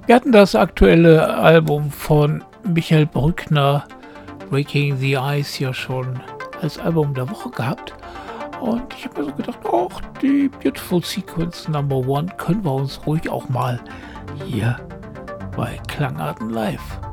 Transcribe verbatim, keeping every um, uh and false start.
Wir hatten das aktuelle Album von Michael Brückner, Breaking the Ice, ja schon als Album der Woche gehabt. Und ich habe mir so gedacht, ach, die Beautiful Sequence Number One können wir uns ruhig auch mal hier bei Klangarten Live